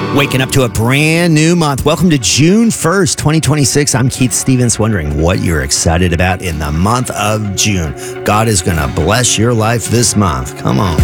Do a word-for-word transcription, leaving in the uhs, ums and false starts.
Waking up to a brand new month. Welcome to June first, twenty twenty-six. I'm Keith Stevens, wondering what you're excited about in the month of June. God is going to bless your life this month. Come on.